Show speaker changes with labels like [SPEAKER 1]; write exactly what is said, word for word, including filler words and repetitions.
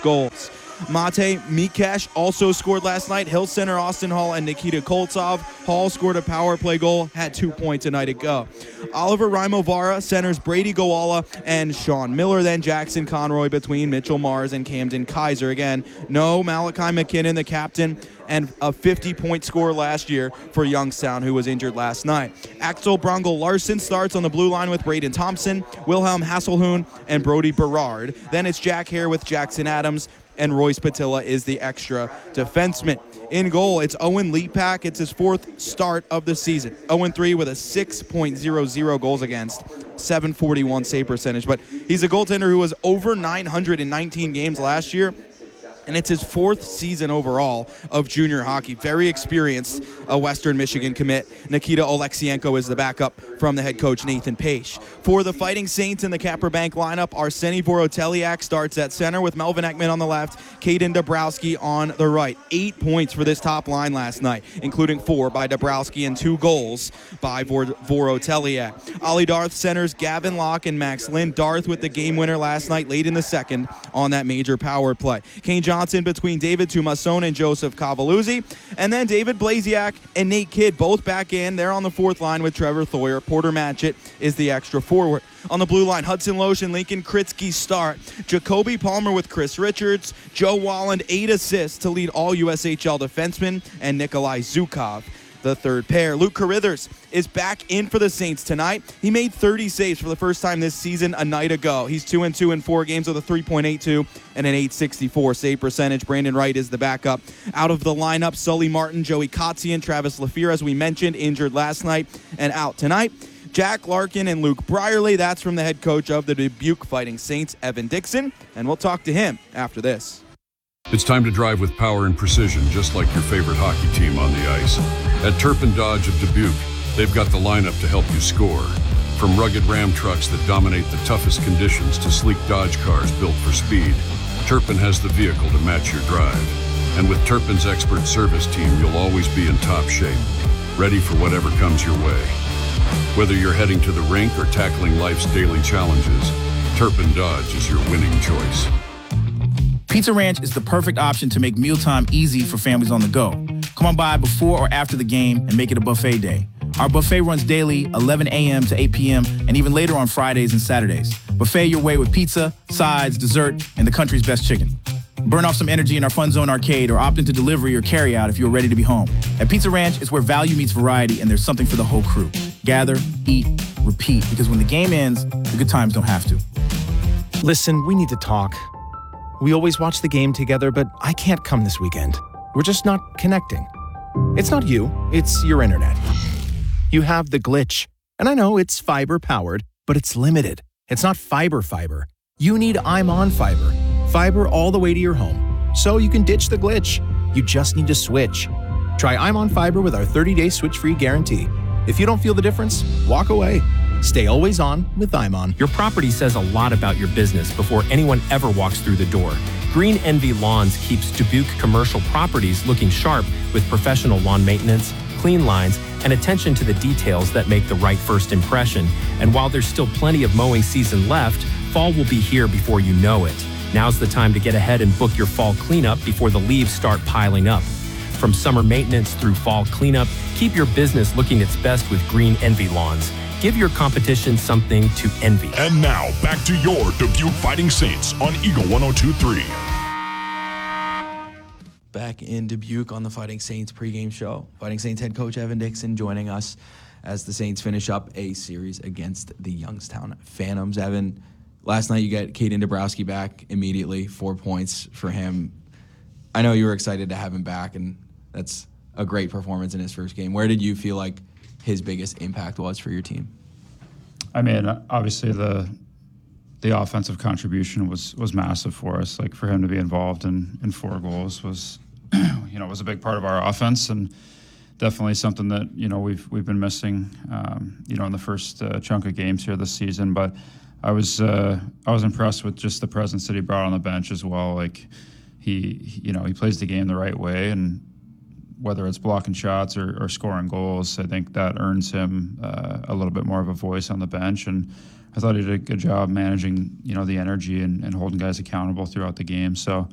[SPEAKER 1] goals. Mate Mikesh also scored last night. Hill center Austin Hall and Nikita Koltsov. Hall scored a power play goal, had two points a night ago. Oliver Raimovara centers Brady Goala and Sean Miller. Then Jackson Conroy between Mitchell Mars and Camden Kaiser. Again, no Malachi McKinnon, the captain, and a fifty-point score last year for Youngstown, who was injured last night. Axel Brongel Larson starts on the blue line with Braden Thompson, Wilhelm Hasselhoon, and Brody Berard. Then it's Jack Hare with Jackson Adams, and Royce Patilla is the extra defenseman. In goal, it's Owen Leapak. It's his fourth start of the season. oh and three with a six point oh oh goals against, seven forty-one save percentage. But he's a goaltender who was over nine hundred nineteen games last year, and it's his fourth season overall of junior hockey. Very experienced, a Western Michigan commit. Nikita Oleksienko is the backup from the head coach, Nathan Pache. For the Fighting Saints in the Capper Bank lineup, Arseny Voroteliak starts at center with Melvin Ekman on the left, Caden Dabrowski on the right. Eight points for this top line last night, including four by Dabrowski and two goals by Vor- Voroteliak. Ollie Darth centers Gavin Locke and Max Lind. Darth with the game winner last night, late in the second, on that major power play. Kane Johnson between David Tumasson and Joseph Cavaluzzi. And then David Blaziak and Nate Kidd both back in. They're on the fourth line with Trevor Thoyer. Porter Matchett is the extra forward. On the blue line, Hudson Loesch and Lincoln Kritzky start. Jacoby Palmer with Chris Richards. Joe Walland, eight assists to lead all U S H L defensemen. And Nikolai Zukov, the third pair. Luke Carithers is back in for the Saints tonight. He made thirty saves for the first time this season a night ago. He's two and two in four games with a three point eight two and an eight sixty-four save percentage. Brandon Wright is the backup. Out of the lineup, Sully Martin, Joey Kotzian, Travis Lafleur, as we mentioned, injured last night and out tonight. Jack Larkin and Luke Brierley. That's from the head coach of the Dubuque Fighting Saints, Evan Dixon, and we'll talk to him after this.
[SPEAKER 2] It's time to drive with power and precision, just like your favorite hockey team on the ice. At Turpin Dodge of Dubuque, they've got the lineup to help you score. From rugged Ram trucks that dominate the toughest conditions to sleek Dodge cars built for speed, Turpin has the vehicle to match your drive. And with Turpin's expert service team, you'll always be in top shape, ready for whatever comes your way. Whether you're heading to the rink or tackling life's daily challenges, Turpin Dodge is your winning choice.
[SPEAKER 3] Pizza Ranch is the perfect option to make mealtime easy for families on the go. Come on by before or after the game and make it a buffet day. Our buffet runs daily, eleven a.m. to eight p.m., and even later on Fridays and Saturdays. Buffet your way with pizza, sides, dessert, and the country's best chicken. Burn off some energy in our Fun Zone arcade or opt into delivery or carryout if you're ready to be home. At Pizza Ranch, it's where value meets variety, and there's something for the whole crew. Gather, eat, repeat, because when the game ends, the good times don't have to.
[SPEAKER 4] Listen, we need to talk. We always watch the game together, but I can't come this weekend. We're just not connecting. It's not you, it's your internet. You have the glitch. And I know it's fiber powered, but it's limited. It's not fiber fiber. You need I'm On Fiber. Fiber all the way to your home. So you can ditch the glitch. You just need to switch. Try I'm On Fiber with our thirty-day switch-free guarantee. If you don't feel the difference, walk away. Stay always on with I'm On.
[SPEAKER 5] Your property says a lot about your business before anyone ever walks through the door. Green Envy Lawns keeps Dubuque commercial properties looking sharp with professional lawn maintenance, clean lines, and attention to the details that make the right first impression. And while there's still plenty of mowing season left, fall will be here before you know it. Now's the time to get ahead and book your fall cleanup before the leaves start piling up. From summer maintenance through fall cleanup, keep your business looking its best with Green Envy Lawns. Give your competition something to envy.
[SPEAKER 6] And now, back to your Dubuque Fighting Saints on Eagle one oh two point three.
[SPEAKER 1] Back in Dubuque on the Fighting Saints pregame show. Fighting Saints head coach Evan Dixon joining us as the Saints finish up a series against the Youngstown Phantoms. Evan, last night you got Caden Dabrowski back immediately, four points for him. I know you were excited to have him back, and that's a great performance in his first game. Where did you feel like his biggest impact was for your team?
[SPEAKER 7] I mean, obviously the the offensive contribution was was massive for us. Like, for him to be involved in, in four goals was, you know, was a big part of our offense, and definitely something that, you know, we've we've been missing, um, you know, in the first uh, chunk of games here this season. But I was uh, I was impressed with just the presence that he brought on the bench as well. Like, he, you know, he plays the game the right way, and whether it's blocking shots or, or scoring goals, I think that earns him uh, a little bit more of a voice on the bench. And I thought he did a good job managing, you know, the energy and, and holding guys accountable throughout the game. So